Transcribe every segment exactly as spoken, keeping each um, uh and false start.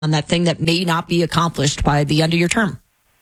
on that thing that may not be accomplished by the end of your term?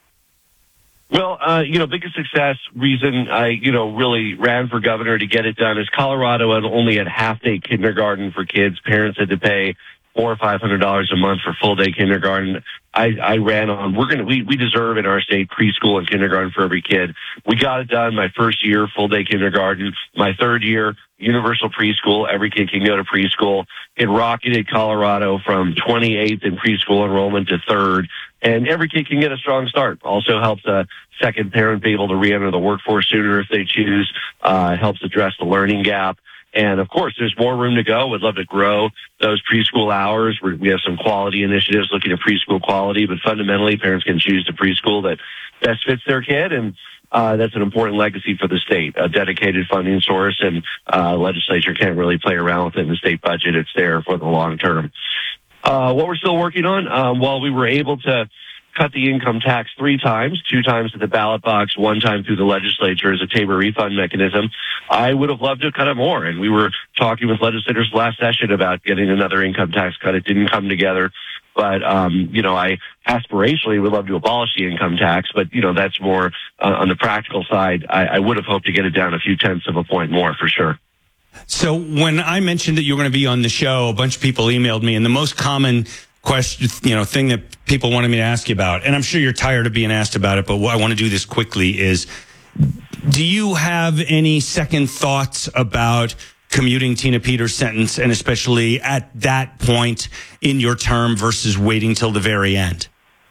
Well, uh, you know, biggest success reason I, you know, really ran for governor to get it done is Colorado had only had half-day kindergarten for kids. Parents had to pay four or five hundred dollars a month for full-day kindergarten. I, I ran on, we're going to, we, we deserve in our state preschool and kindergarten for every kid. We got it done my first year, full-day kindergarten. My third year, universal preschool. Every kid can go to preschool. It rocketed Colorado from twenty-eighth in preschool enrollment to third. And every kid can get a strong start. Also helps a second parent be able to re-enter the workforce sooner if they choose. Uh, helps address the learning gap. And of course, there's more room to go. We'd love to grow those preschool hours. We're, we have some quality initiatives looking at preschool quality, but fundamentally, parents can choose the preschool that best fits their kid. And uh, that's an important legacy for the state, a dedicated funding source. And uh, legislature can't really play around with it in the state budget. It's there for the long term. Uh, what we're still working on, um, while we were able to cut the income tax three times, two times at the ballot box, one time through the legislature as a Tabor refund mechanism, I would have loved to cut it more. And we were talking with legislators last session about getting another income tax cut. It didn't come together. But, um, you know, I aspirationally would love to abolish the income tax, but, you know, that's more uh, on the practical side. I, I would have hoped to get it down a few tenths of a point more for sure. So when I mentioned that you were going to be on the show, a bunch of people emailed me, and the most common question, you know, thing that people wanted me to ask you about, and I'm sure you're tired of being asked about it, but I want to do this quickly, is do you have any second thoughts about commuting Tina Peters' sentence, and especially at that point in your term versus waiting till the very end?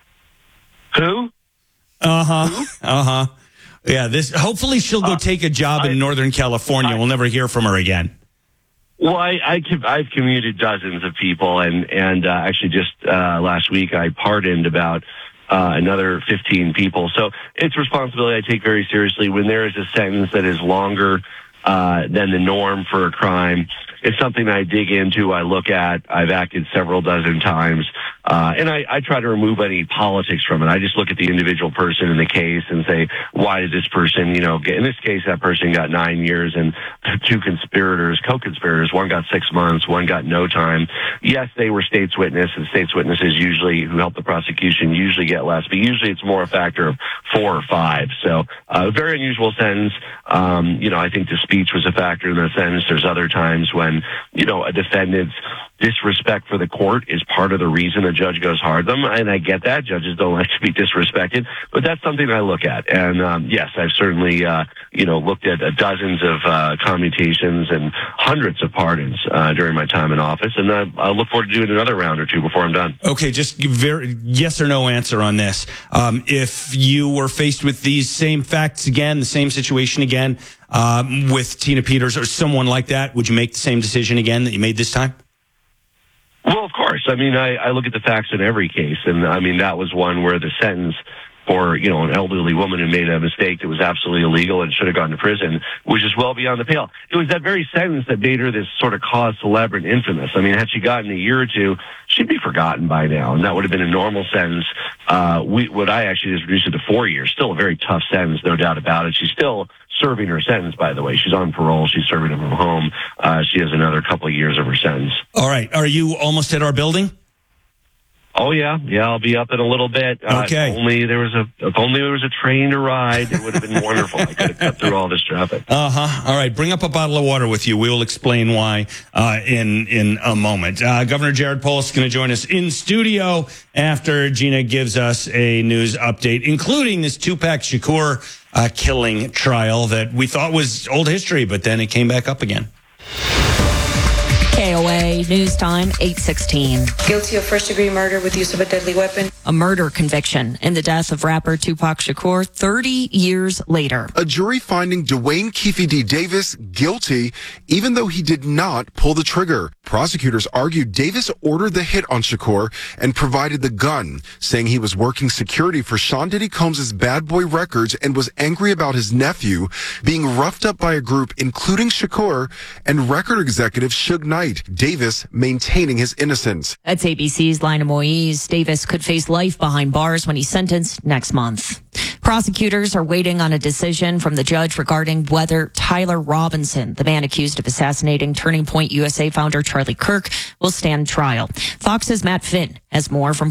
Who? Uh-huh. Uh-huh. Yeah, this. Hopefully she'll go uh, take a job I, in Northern California. I, we'll never hear from her again. Well, I, I, I've commuted dozens of people, and, and uh, actually just uh, last week I pardoned about uh, another fifteen people. So it's a responsibility I take very seriously. When there is a sentence that is longer uh, than the norm for a crime, it's something I dig into, I look at. I've acted several dozen times. Uh, and I, I try to remove any politics from it. I just look at the individual person in the case and say, why did this person, you know, get, in this case, that person got nine years and two conspirators, co-conspirators, one got six months, one got no time. Yes, they were state's witness, and state's witnesses usually, who help the prosecution, usually get less, but usually it's more a factor of four or five. So, uh, a very unusual sentence. Um, you know, I think the speech was a factor in the sentence. There's other times when, you know, a defendant's disrespect for the court is part of the reason a judge goes hard them, and I get that. Judges don't like to be disrespected, but that's something I look at. And um, yes, I've certainly, uh, you know, looked at uh, dozens of uh, commutations and hundreds of pardons uh, during my time in office, and uh, I look forward to doing another round or two before I'm done. Okay, just very yes or no answer on this. Um, if you were faced with these same facts again, the same situation again, um, with Tina Peters or someone like that, would you make the same decision again that you made this time? Well, of course. I mean, I, I look at the facts in every case, and I mean, that was one where the sentence for, you know, an elderly woman who made a mistake that was absolutely illegal and should have gone to prison was just well beyond the pale. It was that very sentence that made her this sort of cause célèbre and infamous. I mean, had she gotten a year or two, she'd be forgotten by now, and that would have been a normal sentence. Uh, we, what I actually just reduced it to four years. Still a very tough sentence, no doubt about it. She's still serving her sentence, by the way. She's on parole. She's serving it from home. Uh, she has another couple of years of her sentence. All right. Are you almost at our building? Oh yeah, yeah. I'll be up in a little bit. Uh, okay. If only there was a, if only there was a train to ride, it would have been wonderful. I could have cut through all this traffic. Uh huh. All right. Bring up a bottle of water with you. We will explain why uh, in in a moment. Uh, Governor Jared Polis is going to join us in studio after Gina gives us a news update, including this Tupac Shakur uh, killing trial that we thought was old history, but then it came back up again. K O A News Time, eight sixteen. Guilty of first-degree murder with use of a deadly weapon. A murder conviction in the death of rapper Tupac Shakur thirty years later. A jury finding Dwayne Keefe D. Davis guilty, even though he did not pull the trigger. Prosecutors argued Davis ordered the hit on Shakur and provided the gun, saying he was working security for Sean Diddy Combs' Bad Boy Records and was angry about his nephew being roughed up by a group including Shakur and record executive Suge Knight. Davis maintaining his innocence. That's A B C's Lina Moise. Davis could face life behind bars when he's sentenced next month. Prosecutors are waiting on a decision from the judge regarding whether Tyler Robinson, the man accused of assassinating Turning Point U S A founder Charlie Kirk, will stand trial. Fox's Matt Finn has more from